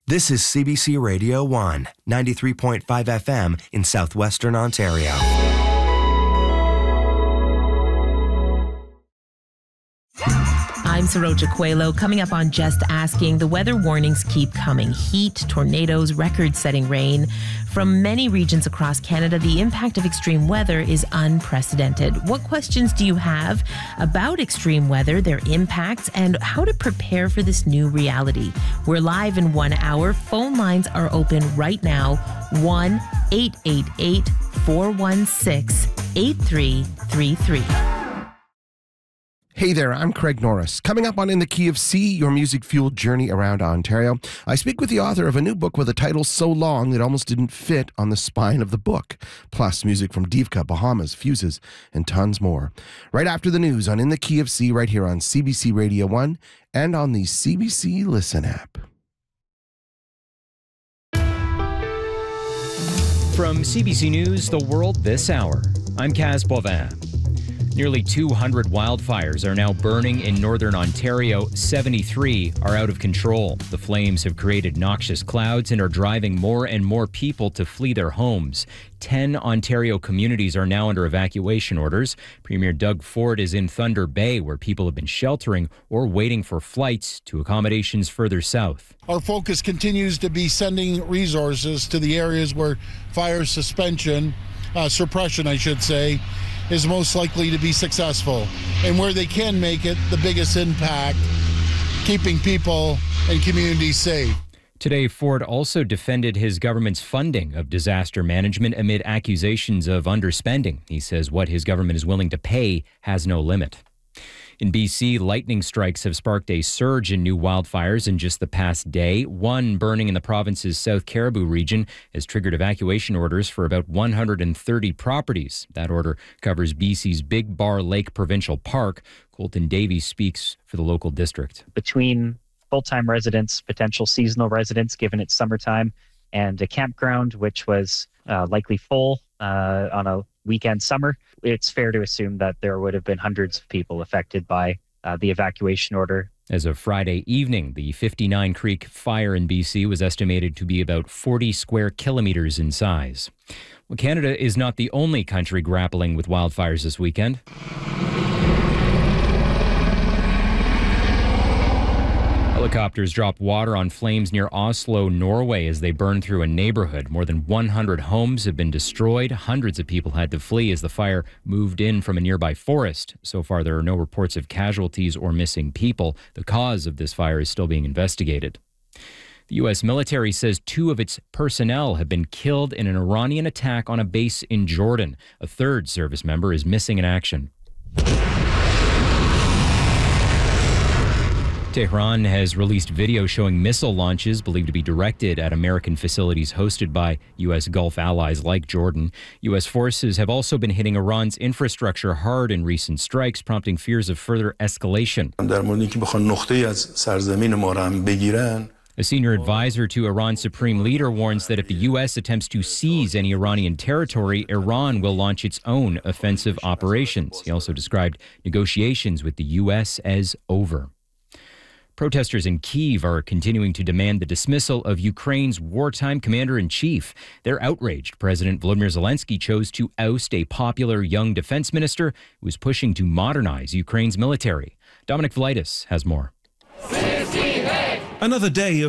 This is CBC Radio 1, 93.5 FM in southwestern Ontario. I'm Saroja Coelho. Coming up on Just Asking, the weather warnings keep coming. Heat, tornadoes, record-setting rain. From many regions across Canada, the impact of extreme weather is unprecedented. What questions do you have about extreme weather, their impacts, and how to prepare for this new reality? We're live in 1 hour. Phone lines are open right now. 1-888-416-8333. Hey there, I'm Craig Norris. Coming up on In the Key of C, your music-fueled journey around Ontario, I speak with the author of a new book with a title so long that almost didn't fit on the spine of the book. Plus, music from Divka, Bahamas, Fuses, and tons more. Right after the news on In the Key of C, right here on CBC Radio 1 and on the CBC Listen app. From CBC News, The World This Hour, I'm Kaz Bovin. Nearly 200 wildfires are now burning in northern Ontario. 73 are out of control. The flames have created noxious clouds and are driving more and more people to flee their homes. 10 Ontario communities are now under evacuation orders. Premier Doug Ford is in Thunder Bay, where people have been sheltering or waiting for flights to accommodations further south. Our focus continues to be sending resources to the areas where fire suppression, I should say, is most likely to be successful, and where they can make it the biggest impact, keeping people and communities safe. Today, Ford also defended his government's funding of disaster management amid accusations of underspending. He says what his government is willing to pay has no limit. In BC, lightning strikes have sparked a surge in new wildfires in just the past day. One burning in the province's South Caribou region has triggered evacuation orders for about 130 properties. That order covers BC's Big Bar Lake Provincial Park. Colton Davies speaks for the local district. Between full-time residents, potential seasonal residents, given it's summertime, and a campground, which was likely full on a weekend summer, it's fair to assume that there would have been hundreds of people affected by the evacuation order. As of Friday evening, the 59 Creek fire in BC was estimated to be about 40 square kilometers in size. Well, Canada is not the only country grappling with wildfires this weekend. Helicopters dropped water on flames near Oslo, Norway, as they burned through a neighborhood. More than 100 homes have been destroyed. Hundreds of people had to flee as the fire moved in from a nearby forest. So far, there are no reports of casualties or missing people. The cause of this fire is still being investigated. The U.S. military says 2 of its personnel have been killed in an Iranian attack on a base in Jordan. A third service member is missing in action. Tehran has released video showing missile launches believed to be directed at American facilities hosted by U.S. Gulf allies like Jordan. U.S. forces have also been hitting Iran's infrastructure hard in recent strikes, prompting fears of further escalation. A senior advisor to Iran's supreme leader warns that if the U.S. attempts to seize any Iranian territory, Iran will launch its own offensive operations. He also described negotiations with the U.S. as over. Protesters in Kyiv are continuing to demand the dismissal of Ukraine's wartime commander-in-chief. They're outraged President Volodymyr Zelensky chose to oust a popular young defense minister who is pushing to modernize Ukraine's military. Dominic Valitis has more. Another day of